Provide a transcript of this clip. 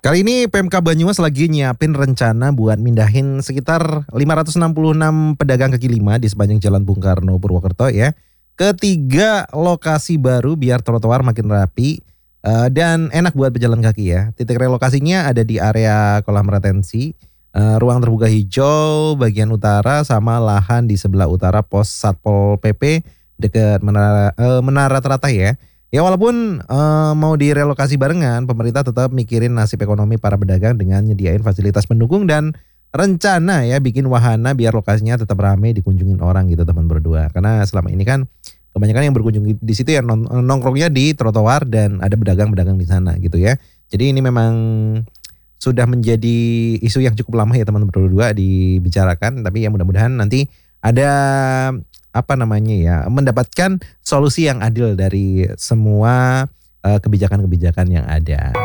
Kali ini PMK Banyumas lagi nyiapin rencana buat mindahin sekitar 566 pedagang kaki lima di sepanjang Jalan Bung Karno Purwokerto ya. Ketiga lokasi baru biar trotoar makin rapi dan enak buat pejalan kaki ya. Titik relokasinya ada di area kolam retensi, ruang terbuka hijau bagian utara sama lahan di sebelah utara pos Satpol PP dekat Menara Teratai ya. Ya walaupun mau direlokasi barengan, pemerintah tetap mikirin nasib ekonomi para pedagang dengan nyediain fasilitas pendukung dan rencana ya bikin wahana biar lokasinya tetap ramai dikunjungin orang gitu teman berdua. Karena selama ini kan kebanyakan yang berkunjung di situ ya nongkrongnya di trotoar dan ada pedagang-pedagang di sana gitu ya. Jadi ini memang sudah menjadi isu yang cukup lama ya teman berdua dibicarakan, tapi ya mudah-mudahan nanti ada apa namanya ya mendapatkan solusi yang adil dari semua kebijakan-kebijakan yang ada.